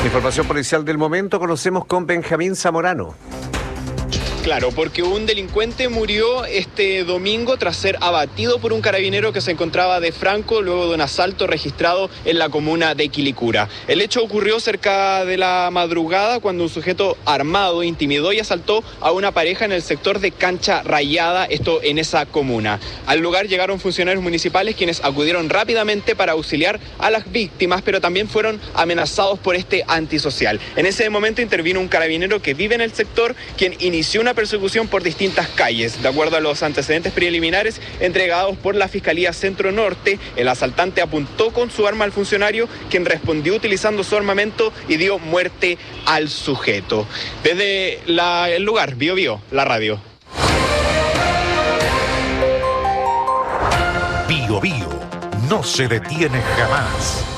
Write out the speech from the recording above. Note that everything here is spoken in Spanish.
Información policial del momento, conocemos con Benjamín Zamorano. Claro, porque un delincuente murió este domingo tras ser abatido por un carabinero que se encontraba de franco luego de un asalto registrado en la comuna de Quilicura. El hecho ocurrió cerca de la madrugada cuando un sujeto armado intimidó y asaltó a una pareja en el sector de Cancha Rayada, esto en esa comuna. Al lugar llegaron funcionarios municipales quienes acudieron rápidamente para auxiliar a las víctimas, pero también fueron amenazados por este antisocial. En ese momento intervino un carabinero que vive en el sector, quien inició una persecución por distintas calles. De acuerdo a los antecedentes preliminares entregados por la Fiscalía Centro Norte, el asaltante apuntó con su arma al funcionario, quien respondió utilizando su armamento y dio muerte al sujeto. Desde el lugar, Bio, la radio. Bio no se detiene jamás.